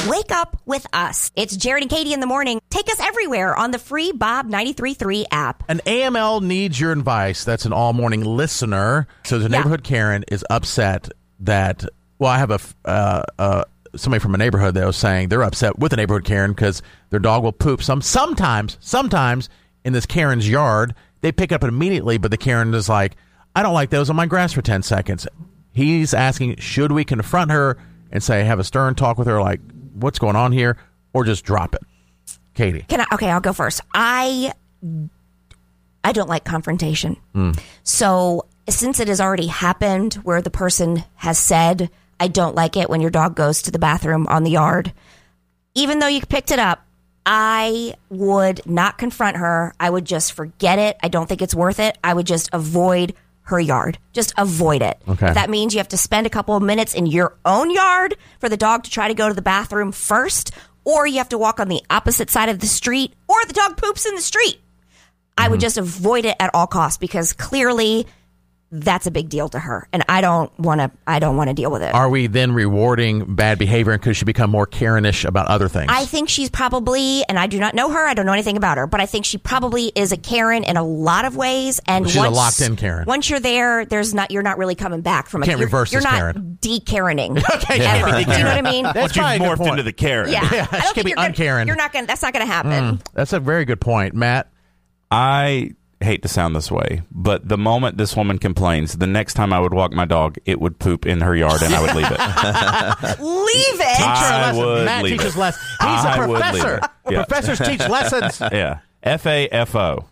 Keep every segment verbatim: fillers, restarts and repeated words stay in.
Wake up with us. It's Jared and Katie in the morning. Take us everywhere on the free Bob ninety-three point three app. An A M L needs your advice. That's an all-morning listener. So the Yeah. neighborhood Karen is upset that, well, I have a, uh, uh, somebody from a neighborhood that was saying they're upset with the neighborhood Karen because their dog will poop some sometimes, sometimes in this Karen's yard. They pick it up immediately, but the Karen is like, I don't like those on my grass for ten seconds. He's asking, should we confront her and say, have a stern talk with her, like, what's going on here, or just drop it? Katie. Can I? Okay, I'll go first. I I don't like confrontation. Mm. So since it has already happened where the person has said, I don't like it when your dog goes to the bathroom on the yard, even though you picked it up, I would not confront her. I would just forget it. I don't think it's worth it. I would just avoid her yard. Just avoid it. Okay. If that means you have to spend a couple of minutes in your own yard for the dog to try to go to the bathroom first, or you have to walk on the opposite side of the street, or the dog poops in the street, I would just avoid it at all costs, because clearly that's a big deal to her, and I don't want to. I don't want to deal with it. Are we then rewarding bad behavior, and could she become more Karenish about other things? I think she's probably, and I do not know her. I don't know anything about her, but I think she probably is a Karen in a lot of ways. And she's once, a locked-in Karen. Once you're there, there's not. You're not really coming back from. You can't a, reverse You're, this you're Karen. not de-Karening Okay, ever. yeah, Do you know what I mean? That's Once you've probably a good morphed point. into the Karen. Yeah, Yeah, I she don't can think be you're gonna, un-Karen. You're not going. That's not going to happen. Mm, that's a very good point, Matt. I hate to sound this way, but the moment this woman complains, the next time I would walk my dog, it would poop in her yard and I would leave it. Leave it. Teach her a I lesson. would Matt leave teaches it. lessons. He's I a would leave professor. it. Yeah. Professors teach lessons. Yeah. F A F O.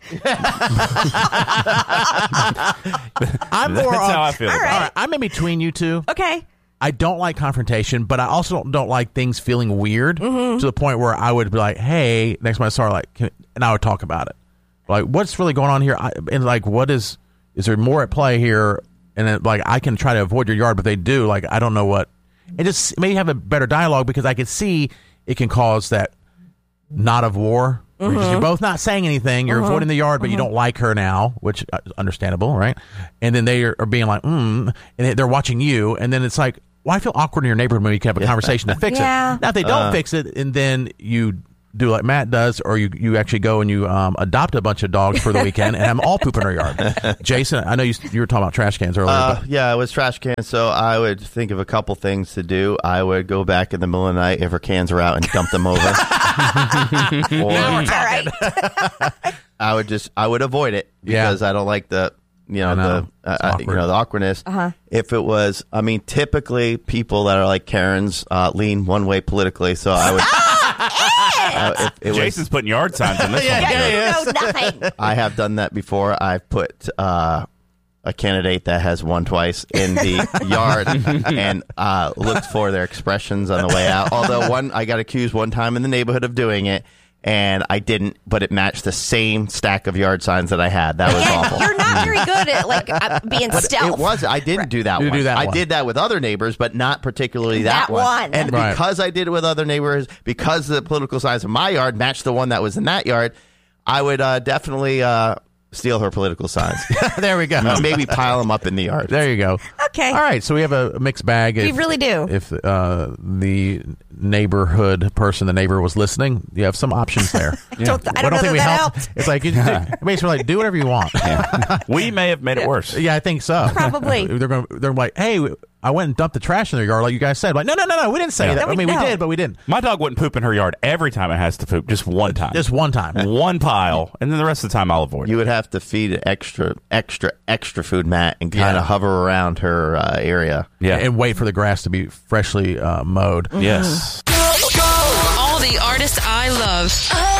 I'm That's more on, how I feel. All about it. right. All right, I'm in between you two. Okay. I don't like confrontation, but I also don't, don't like things feeling weird Mm-hmm. to the point where I would be like, hey, next time I saw her, like, can, and I would talk about it. Like, what's really going on here? I, and, like, what is, is there more at play here? And, then, like, I can try to avoid your yard, but they do. Like, I don't know what. It just maybe have a better dialogue, because I could see it can cause that knot of war. Mm-hmm. You're both not saying anything. You're mm-hmm. avoiding the yard, but mm-hmm. you don't like her now, which is understandable, right? And then they are, are being like, mm, and they're watching you. And then it's like, well, I feel awkward in your neighborhood when you can have a conversation to fix yeah. it. Now, if they don't Uh. fix it, and then you do like Matt does, or you, you actually go and you um, adopt a bunch of dogs for the weekend and have them all poop in our yard. Jason, I know you you were talking about trash cans earlier. Uh, but yeah, it was trash cans. So I would think of a couple things to do. I would go back in the middle of the night if her cans are out and dump them over. Or All right. I would just I would avoid it because Yeah. I don't like the you know, I know. the uh, It's uh, you awkward. know the awkwardness. Uh-huh. If it was, I mean, typically people that are like Karens uh, lean one way politically. So I would. uh, if it was, Jason's putting yard signs on this Yeah, one. yeah, You yeah. know nothing. I have done that before. I've put uh, a candidate that has won twice in the yard and uh, looked for their expressions on the way out. Although one, I got accused one time in the neighborhood of doing it, and I didn't, but it matched the same stack of yard signs that I had. That was Yeah, awful. you're not very good at like uh, being stealth. It was. I didn't do that You one. do that I one. did that with other neighbors, but not particularly that, That one. And Right. because I did it with other neighbors, because the political signs of my yard matched the one that was in that yard, I would uh, definitely uh, steal her political signs. there we go. Uh, maybe pile them up in the yard. There you go. Okay. All right, so we have a mixed bag. We If- really do. If uh, the neighborhood person, the neighbor, was listening, you have some options there. Don't- I We don't know that we that help. helped. It's like, you just, basically, like, do whatever you want. Yeah, We may have made it worse. I think so. Probably. They're going. They're like, hey, I went and dumped the trash in their yard, like you guys said. Like, no, no, no, no, we didn't say Yeah. that. No, I mean, we- we no. did, but we didn't. My dog wouldn't poop in her yard every time it has to poop, just one time. Just one time. one pile, and then the rest of the time I'll avoid it. You would have to feed it extra, extra, extra food, Matt, and kind of Yeah. hover around her uh, area. Yeah. And wait for the grass to be freshly uh, mowed. Yes. All the artists I love.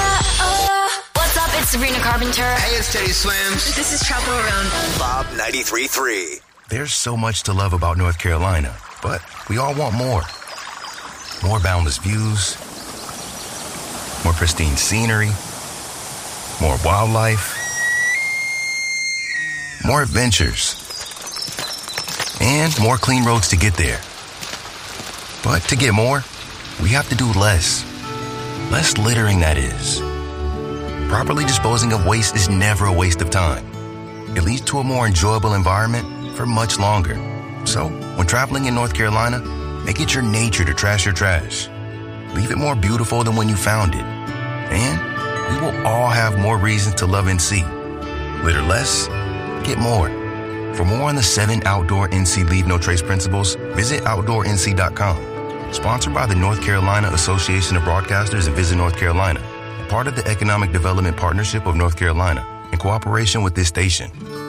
What's up? It's Sabrina Carpenter. Hey, it's Teddy Swims. This is Trouble Around. Bob ninety-three point three. There's so much to love about North Carolina, but we all want more. More boundless views, more pristine scenery, more wildlife, more adventures, and more clean roads to get there. But to get more, we have to do less. Less littering, that is. Properly disposing of waste is never a waste of time. It leads to a more enjoyable environment for much longer. So, when traveling in North Carolina, make it your nature to trash your trash. Leave it more beautiful than when you found it. And we will all have more reasons to love N C. Litter less, get more. For more on the seven outdoor N C Leave No Trace principles, visit outdoor N C dot com. Sponsored by the North Carolina Association of Broadcasters and Visit North Carolina. And part of the Economic Development Partnership of North Carolina in cooperation with this station.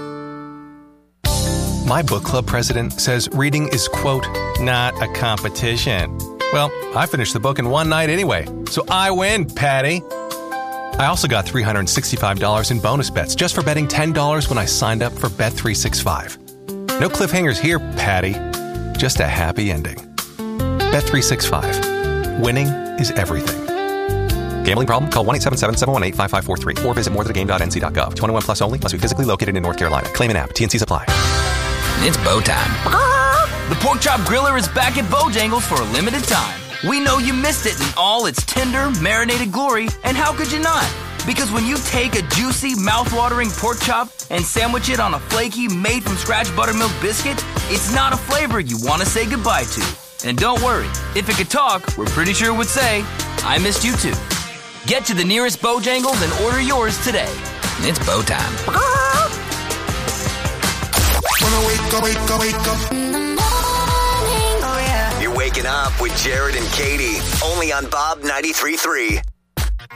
My book club president says reading is, quote, not a competition. Well, I finished the book in one night anyway, so I win, Patty. I also got three hundred sixty-five dollars in bonus bets just for betting ten dollars when I signed up for Bet three sixty-five. No cliffhangers here, Patty. Just a happy ending. Bet three sixty-five. Winning is everything. Gambling problem? Call one eight seven seven, seven one eight, five five four three or visit more than the game dot n c dot gov. twenty-one plus only. Must be physically located in North Carolina. Claim an app. T N Cs apply. It's bow time. The Pork Chop Griller is back at Bojangles for a limited time. We know you missed it in all its tender, marinated glory, and how could you not? Because when you take a juicy, mouth-watering pork chop and sandwich it on a flaky, made-from-scratch buttermilk biscuit, it's not a flavor you want to say goodbye to. And don't worry, if it could talk, we're pretty sure it would say, I missed you too. Get to the nearest Bojangles and order yours today. It's bow time. When I wake up, wake up, wake up. In the morning, oh yeah. You're waking up with Jared and Katie, only on Bob ninety-three point three.